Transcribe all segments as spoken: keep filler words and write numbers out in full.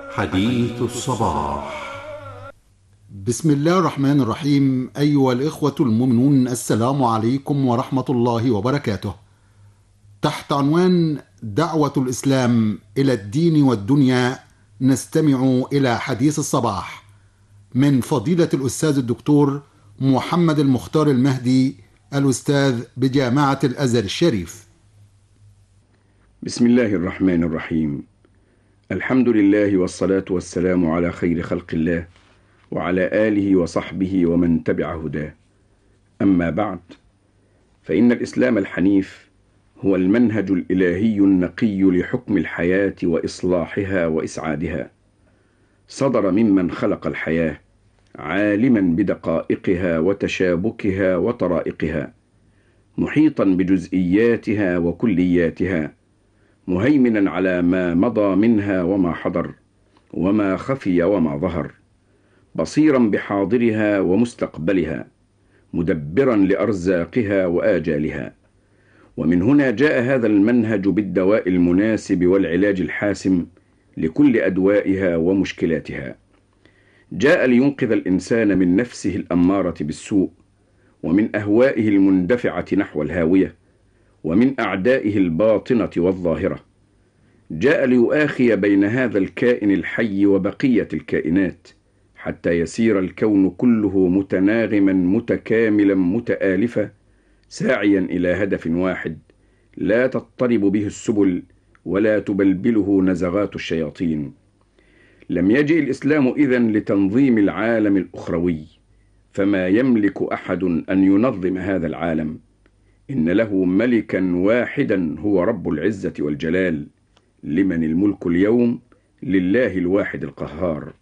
حديث الصباح. بسم الله الرحمن الرحيم. أيها الإخوة المؤمنون، السلام عليكم ورحمة الله وبركاته. تحت عنوان دعوة الإسلام إلى الدين والدنيا نستمع إلى حديث الصباح من فضيلة الأستاذ الدكتور محمد المختار المهدي، الأستاذ بجامعة الأزهر الشريف. بسم الله الرحمن الرحيم. الحمد لله والصلاة والسلام على خير خلق الله وعلى آله وصحبه ومن تبع هداه. أما بعد، فإن الإسلام الحنيف هو المنهج الإلهي النقي لحكم الحياة وإصلاحها وإسعادها. صدر ممن خلق الحياة عالما بدقائقها وتشابكها وطرائقها، محيطا بجزئياتها وكلياتها، مهيمنا على ما مضى منها وما حضر وما خفي وما ظهر، بصيرا بحاضرها ومستقبلها، مدبرا لأرزاقها وآجالها. ومن هنا جاء هذا المنهج بالدواء المناسب والعلاج الحاسم لكل أدوائها ومشكلاتها. جاء لينقذ الإنسان من نفسه الأمارة بالسوء، ومن أهوائه المندفعة نحو الهاوية، ومن أعدائه الباطنة والظاهرة. جاء ليؤاخي بين هذا الكائن الحي وبقية الكائنات، حتى يسير الكون كله متناغما متكاملا متآلفا، ساعيا إلى هدف واحد لا تضطرب به السبل ولا تبلبله نزغات الشياطين. لم يجئ الإسلام إذن لتنظيم العالم الأخروي، فما يملك أحد أن ينظم هذا العالم. إن له ملكا واحدا هو رب العزة والجلال، لمن الملك اليوم؟ لله الواحد القهار.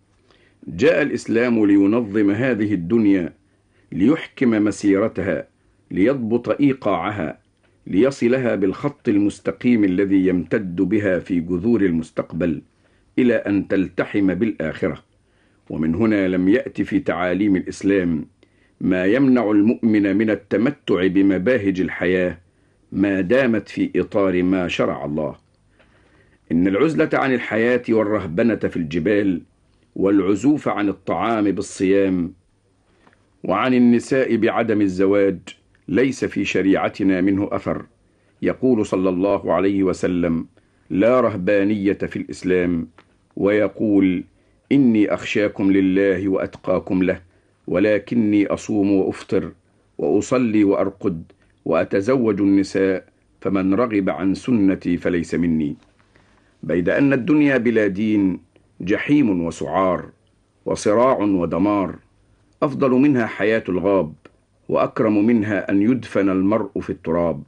جاء الإسلام لينظم هذه الدنيا، ليحكم مسيرتها، ليضبط إيقاعها، ليصلها بالخط المستقيم الذي يمتد بها في جذور المستقبل إلى أن تلتحم بالآخرة. ومن هنا لم يأت في تعاليم الإسلام ما يمنع المؤمن من التمتع بمباهج الحياة ما دامت في إطار ما شرع الله. إن العزلة عن الحياة والرهبنة في الجبال، والعزوف عن الطعام بالصيام، وعن النساء بعدم الزواج ليس في شريعتنا منه أثر. يقول صلى الله عليه وسلم: لا رهبانية في الإسلام، ويقول: إني أخشاكم لله وأتقاكم له، ولكني أصوم وأفطر وأصلي وأرقد وأتزوج النساء، فمن رغب عن سنتي فليس مني. بيد أن الدنيا بلا دين جحيم وسعار وصراع ودمار، أفضل منها حياة الغاب، وأكرم منها أن يدفن المرء في التراب.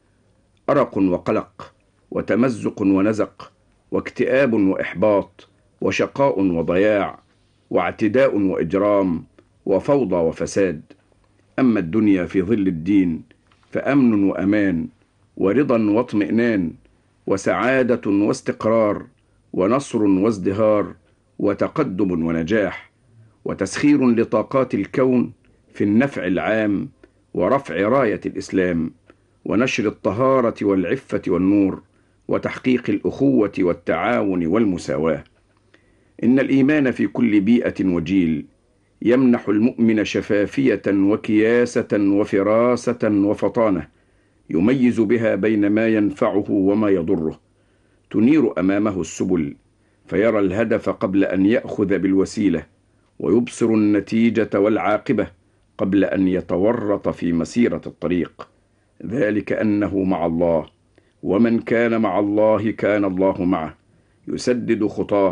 أرق وقلق وتمزق ونزق واكتئاب وإحباط وشقاء وضياع واعتداء وإجرام وفوضى وفساد. أما الدنيا في ظل الدين فأمن وأمان ورضا واطمئنان وسعادة واستقرار ونصر وازدهار وتقدم ونجاح، وتسخير لطاقات الكون في النفع العام ورفع راية الإسلام، ونشر الطهارة والعفة والنور، وتحقيق الأخوة والتعاون والمساواة. إن الإيمان في كل بيئة وجيل يمنح المؤمن شفافية وكياسة وفراسة وفطانة، يميز بها بين ما ينفعه وما يضره، تنير أمامه السبل فيرى الهدف قبل أن يأخذ بالوسيلة، ويبصر النتيجة والعاقبة قبل أن يتورط في مسيرة الطريق. ذلك أنه مع الله، ومن كان مع الله كان الله معه، يسدد خطاه